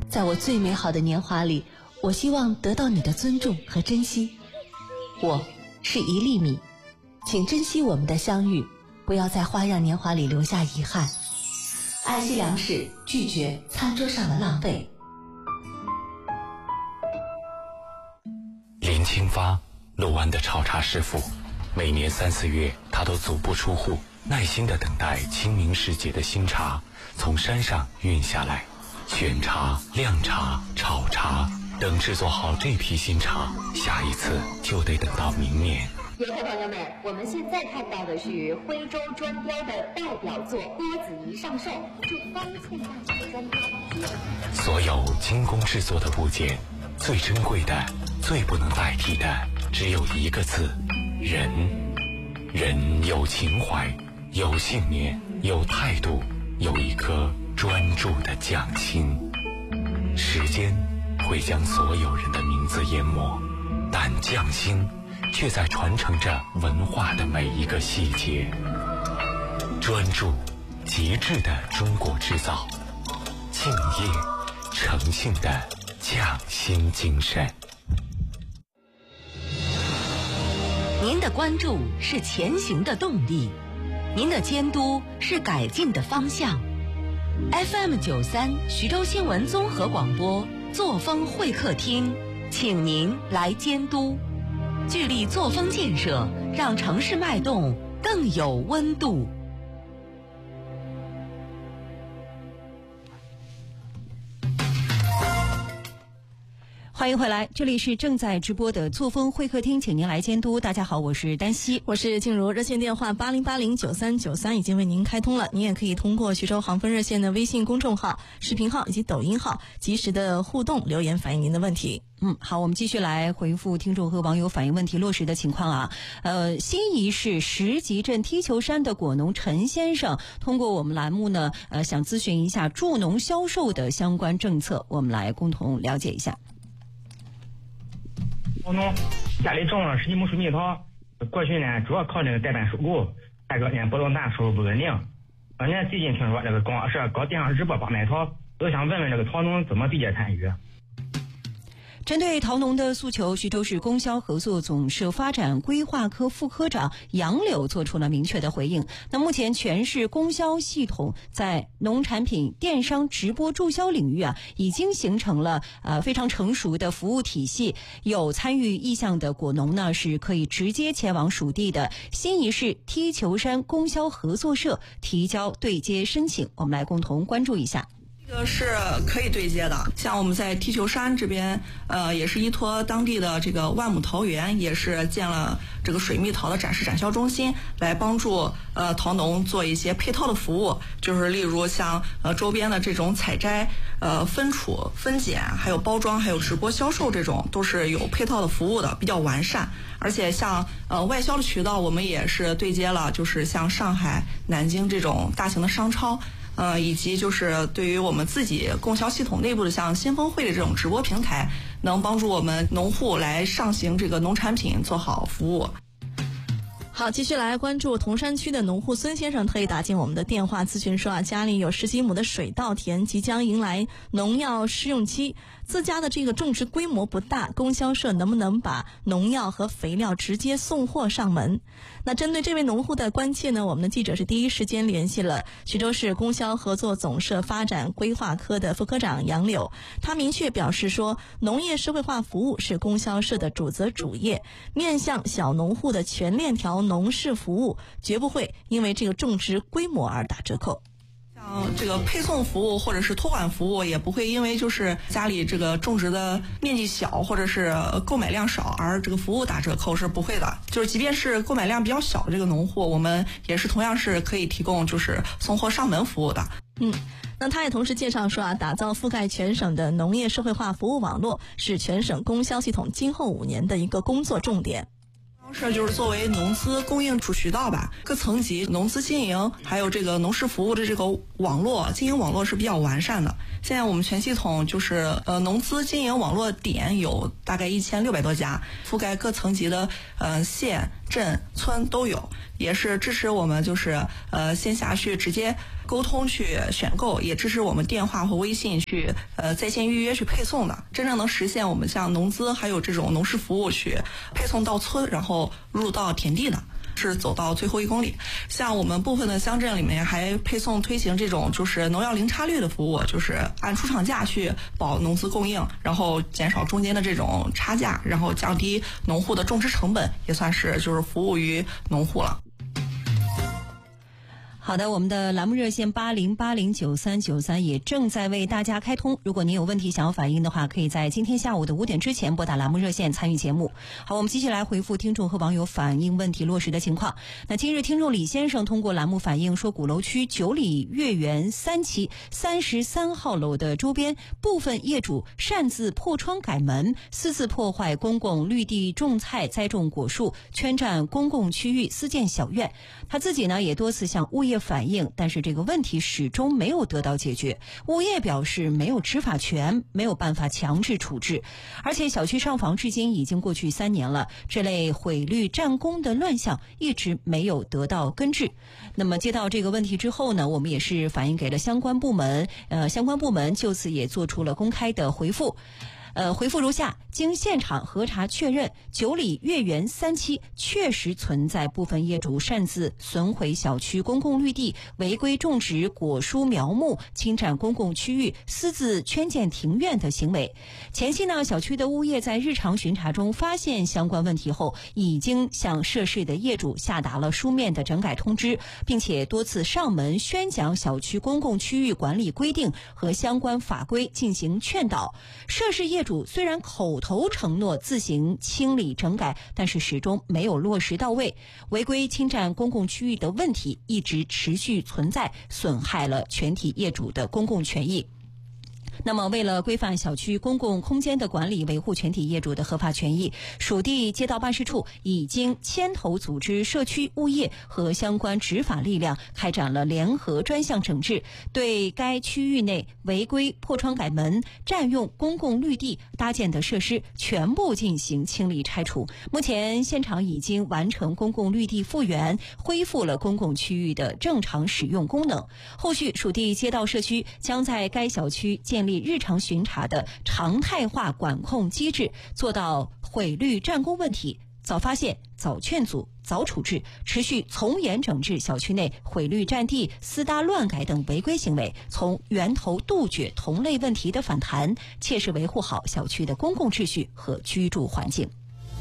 在我最美好的年华里，我希望得到你的尊重和珍惜。我是1粒米，请珍惜我们的相遇，不要在花样年华里留下遗憾。爱惜粮食，拒绝餐桌上的浪费。 林清发，陆湾的炒茶师傅，每年3、4月他都足不出户，耐心地等待清明时节的新茶从山上运下来，选茶、晾茶、炒茶，等制作好这批新茶，下一次就得等到明年。 游客朋友们，我们现在看到的是徽州砖雕的代表作郭子仪上寿，这方寸大小的砖雕。 所有精工制作的部件，最珍贵的、最不能代替的，只有一个字：人。人有情怀，有信念，有态度，有一颗专注的匠心。时间会将所有人的名字淹没，但匠心却在传承着文化的每一个细节。专注、极致的中国制造，敬业、诚信的匠心精神。 您的关注是前行的动力，您的监督是改进的方向。FM93徐州新闻综合广播作风会客厅，请您来监督，聚力作风建设，让城市脉动更有温度。欢迎回来，这里是正在直播的作风会客厅，请您来监督。大家好，我是丹曦， 我是静茹。热线电话80809393已经为您开通了，您也可以通过徐州航分热线的微信公众号、视频号以及抖音号及时的互动留言反映您的问题。 好，我们继续来回复听众和网友反映问题落实的情况啊。新沂市石集镇踢球山的果农陈先生通过我们栏目呢，想咨询一下助农销售的相关政策，我们来共同了解一下。 果农家里种了10几亩水蜜桃，过去呢主要靠这个代办收购，价格呢波动大，收入不稳定。呢最近听说这个公安社搞电视直播帮卖桃，都想问问这个桃农怎么对接参与。 针对桃农的诉求，徐州市供销合作总社发展规划科副科长杨柳做出了明确的回应。那目前全市供销系统在农产品电商直播助销领域已经形成了非常成熟的服务体系。有参与意向的果农呢，是可以直接前往属地的新沂市踢球山供销合作社提交对接申请。我们来共同关注一下。 这个是可以对接的，像我们在踢球山这边，也是依托当地的这个万亩桃园，也是建了这个水蜜桃的展示展销中心，来帮助桃农做一些配套的服务，就是例如像周边的这种采摘、分储、分拣，还有包装，还有直播销售，这种都是有配套的服务的，比较完善。而且像外销的渠道，我们也是对接了，就是像上海、南京这种大型的商超。以及就是对于我们自己供销系统内部的像新丰汇的这种直播平台，能帮助我们农户来上行这个农产品做好服务。好，继续来关注铜山区的农户孙先生特意打进我们的电话咨询说家里有10几亩的水稻田即将迎来农药试用期，自家的这个种植规模不大，供销社能不能把农药和肥料直接送货上门？那针对这位农户的关切呢，我们的记者是第一时间联系了徐州市供销合作总社发展规划科的副科长杨柳，他明确表示说，农业社会化服务是供销社的主责主业，面向小农户的全链条农事服务绝不会因为这个种植规模而打折扣。像这个配送服务或者是托管服务也不会因为就是家里这个种植的面积小或者是购买量少而这个服务打折扣，是不会的。就是即便是购买量比较小的这个农户，我们也是同样是可以提供就是送货上门服务的。那他也同时介绍说打造覆盖全省的农业社会化服务网络是全省供销系统今后5年的一个工作重点。是就是作为农资供应主渠道吧，各层级农资经营还有这个农事服务的这个网络经营网络是比较完善的。现在我们全系统就是农资经营网络点有大概1600多家，覆盖各层级的县镇、村都有，也是支持我们就是线下去直接沟通去选购，也支持我们电话或微信去在线预约去配送的，真正能实现我们像农资还有这种农事服务去配送到村，然后入到田地的。是走到最后1公里，像我们部分的乡镇里面还配送推行这种就是农药零差率的服务，就是按出厂价去保农资供应，然后减少中间的这种差价，然后降低农户的种植成本，也算是就是服务于农户了。 好的，我们的栏目热线80809393也正在为大家开通。如果您有问题想要反映的话，可以在今天下午的5点之前拨打栏目热线参与节目。好，我们继续来回复听众和网友反映问题落实的情况。那今日听众李先生通过栏目反映说，鼓楼区9里月园3期33号楼的周边部分业主擅自破窗改门，私自破坏公共绿地种菜、栽种果树，圈占公共区域，私建小院。他自己呢也多次向物业反映，但是这个问题始终没有得到解决。物业表示没有执法权，没有办法强制处置。而且小区上访至今已经过去3年了，这类毁绿占公的乱象一直没有得到根治。那么接到这个问题之后呢，我们也是反映给了相关部门，相关部门就此也做出了公开的回复。回复如下：经现场核查确认，9里月园3期确实存在部分业主擅自损毁小区公共绿地、违规种植果蔬苗木、侵占公共区域、私自圈建庭院的行为。前期呢，小区的物业在日常巡查中发现相关问题后，已经向涉事的业主下达了书面的整改通知，并且多次上门宣讲小区公共区域管理规定和相关法规进行劝导。涉事业主虽然口头承诺自行清理整改，但是始终没有落实到位，违规侵占公共区域的问题一直持续存在，损害了全体业主的公共权益。那么为了规范小区公共空间的管理，维护全体业主的合法权益，属地街道办事处已经牵头组织社区物业和相关执法力量开展了联合专项整治，对该区域内违规破窗改门、占用公共绿地搭建的设施全部进行清理拆除。目前现场已经完成公共绿地复原，恢复了公共区域的正常使用功能。后续属地街道社区将在该小区建立日常巡查的常态化管控机制，做到毁绿占公问题早发现、早劝阻、早处置，持续从严整治小区内毁绿占地、私搭乱改等违规行为，从源头杜绝同类问题的反弹，切实维护好小区的公共秩序和居住环境。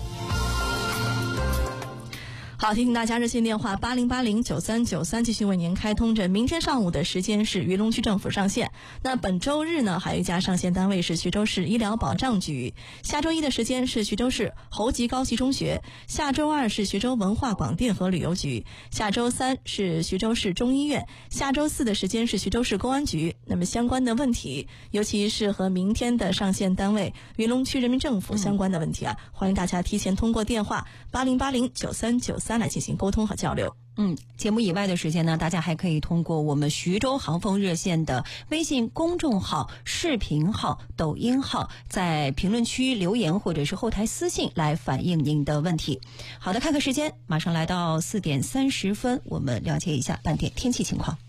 好，提醒大家热线电话80809393继续为您开通着。明天上午的时间是鱼龙区政府上线。那本周日呢，还有一家上线单位是徐州市医疗保障局。下周一的时间是徐州市侯集高级中学，下周二是徐州文化广电和旅游局，下周三是徐州市中医院，下周四的时间是徐州市公安局。那么相关的问题，尤其是和明天的上线单位鱼龙区人民政府相关的问题啊，欢迎大家提前通过电话80809393来进行沟通和交流。 节目以外的时间呢，大家还可以通过我们徐州航风热线的微信公众号、视频号、抖音号，在评论区留言或者是后台私信来反映您的问题。好的，看看时间，马上来到4点30分，我们了解一下半点天气情况。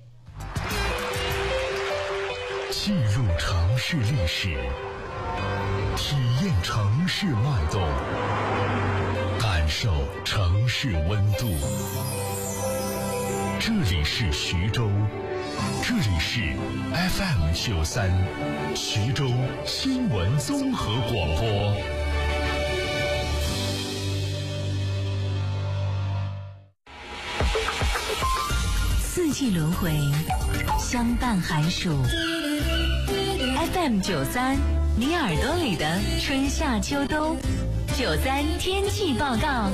记录城市历史，体验城市脉动，感受城市温度。这里是徐州，这里是 FM93 徐州新闻综合广播。 四季轮回，相伴寒暑。FM93，你耳朵里的春夏秋冬。93天气报告，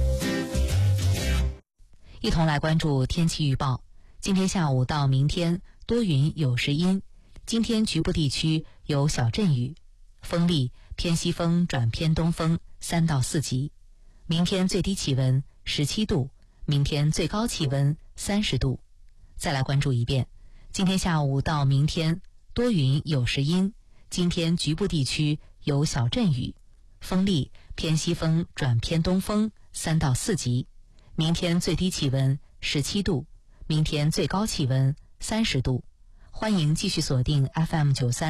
一同来关注天气预报。今天下午到明天多云有时阴，今天局部地区有小阵雨，风力偏西风转偏东风3到4级。明天最低气温17度，明天最高气温30度。再来关注一遍，今天下午到明天多云有时阴，今天局部地区有小阵雨，风力偏西风转偏东风 3到4级。明天最低气温17度，明天最高气温30度。欢迎继续锁定 FM93